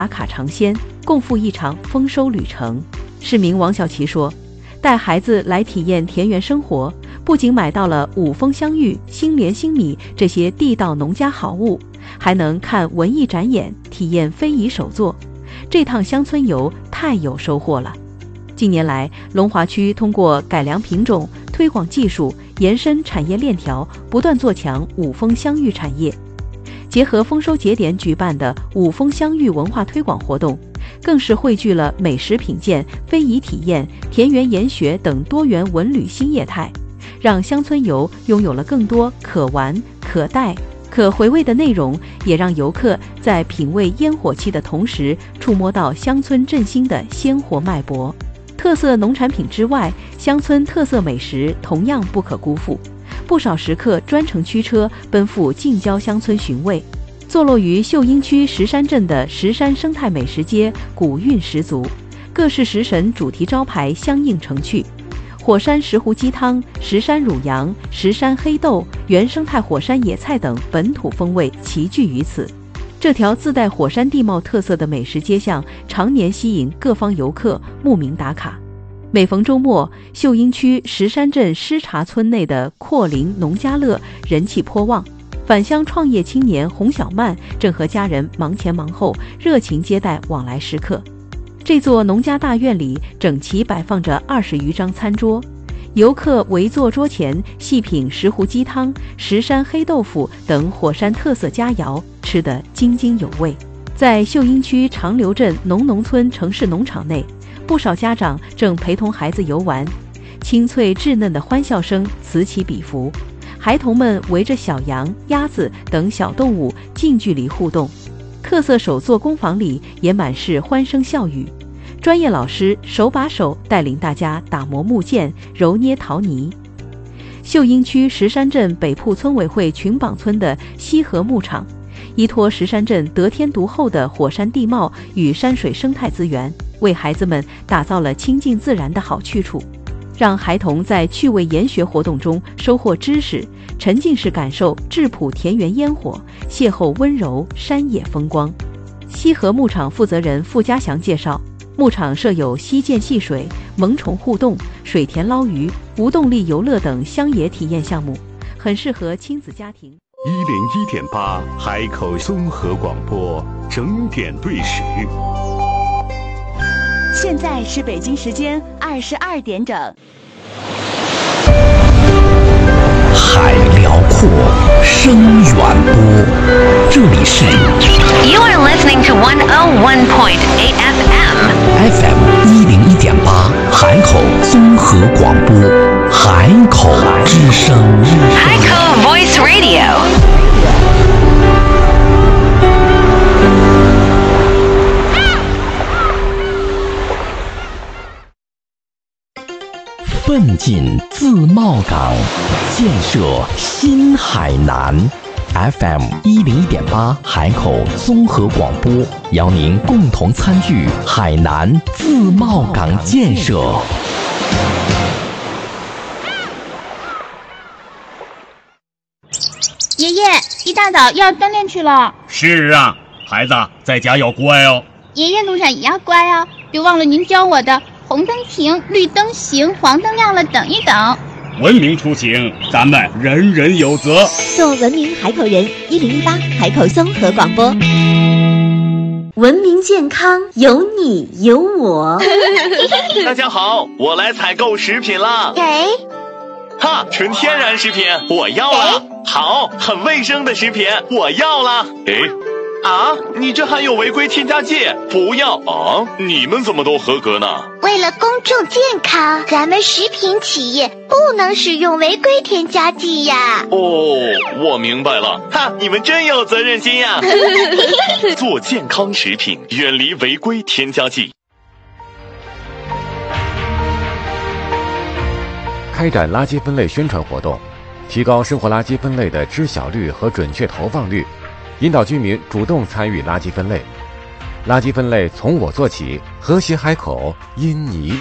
打卡尝鲜，共赴一场丰收旅程。市民王小琪说，带孩子来体验田园生活，不仅买到了五丰香芋、新莲新米这些地道农家好物，还能看文艺展演，体验非遗手作。这趟乡村游太有收获了。近年来，龙华区通过改良品种、推广技术、延伸产业链条，不断做强五丰香芋产业。结合丰收节点举办的五丰香芋文化推广活动，更是汇聚了美食品鉴、非遗体验、田园研学等多元文旅新业态，让乡村游拥有了更多可玩、可带、可回味的内容，也让游客在品味烟火气的同时，触摸到乡村振兴的鲜活脉搏。特色农产品之外，乡村特色美食同样不可辜负。不少食客专程驱车奔赴近郊乡村寻味。坐落于秀英区石山镇的石山生态美食街古韵十足，各式食神主题招牌相映成趣。火山石斛鸡汤、石山乳羊、石山黑豆、原生态火山野菜等本土风味齐聚于此。这条自带火山地貌特色的美食街巷，常年吸引各方游客慕名打卡。每逢周末，秀英区石山镇施茶村内的阔林农家乐人气颇旺。返乡创业青年洪小曼正和家人忙前忙后，热情接待往来食客。这座农家大院里整齐摆放着20余张餐桌，游客围坐桌前，细品石斛鸡汤、石山黑豆腐等火山特色佳肴，吃得津津有味。在秀英区长流镇农村城市农场内，不少家长正陪同孩子游玩，清脆稚嫩的欢笑声此起彼伏，孩童们围着小羊、鸭子等小动物近距离互动。特色手作工坊里也满是欢声笑语，专业老师手把手带领大家打磨木剑、揉捏陶泥。秀英区石山镇北铺村委会群绑村的西河牧场，依托石山镇得天独厚的火山地貌与山水生态资源，为孩子们打造了亲近自然的好去处，让孩童在趣味研学活动中收获知识，沉浸式感受质朴田园烟火，邂逅温柔山野风光。西河牧场负责人付家祥介绍，牧场设有溪涧戏水、萌宠互动、水田捞鱼、无动力游乐等乡野体验项目，很适合亲子家庭。 101.8海口综合广播整点对时。 现在是北京时间22点整。 海辽阔，声远播，这里是 You are listening to 101.8 FM 101.8海口综合广播，海口之声， 海口 Voice Radio。 奋进自贸港，建设新海南。FM 101.8海口综合广播，邀您共同参与海南自贸港建设。 爷爷，一大早要锻炼去了。 是啊，孩子在家要乖哦。 爷爷路上也要乖哦，别忘了您教我的红灯停，绿灯行，黄灯亮了等一等。 文明出行，咱们人人有责。 做文明海口人，101.8海口综合广播。文明健康，有你有我。 大家好，我来采购食品了。 给。 哈，纯天然食品，我要了。好，很卫生的食品，我要了。啊，你这含有违规添加剂，不要啊！你们怎么都合格呢？ 为了公众健康，咱们食品企业不能使用违规添加剂呀。 哦，我明白了。哈，你们真有责任心呀！做健康食品，远离违规添加剂。 开展垃圾分类宣传活动，提高生活垃圾分类的知晓率和准确投放率。引导居民主动参与垃圾分类，垃圾分类从我做起，和谐海口因你